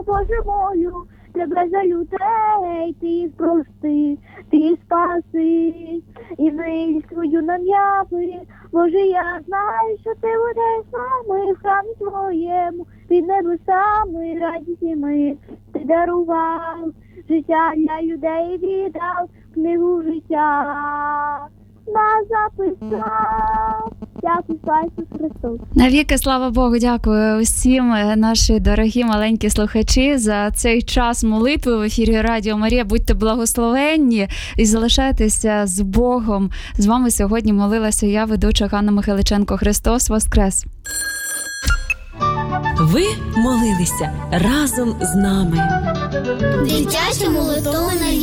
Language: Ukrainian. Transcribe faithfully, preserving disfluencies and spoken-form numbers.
Боже мою, тебе за людей, ти їх прости, ти їх спаси, і милість свою нам яви. Боже, я знаю, що ти будеш з нами в храмі твоєму, під небесами, радісні ми, ти дарував, життя для людей віддав, книгу життя нас записав. Дякую, слава Ісусу Христу. Навіки, слава Богу, дякую усім наші дорогі маленькі слухачі за цей час молитви в ефірі Радіо Марія. Будьте благословенні і залишайтеся з Богом. З вами сьогодні молилася я, ведуча Ганна Михайличенко. Христос Воскрес! Ви молилися разом з нами. Дитяча молитовна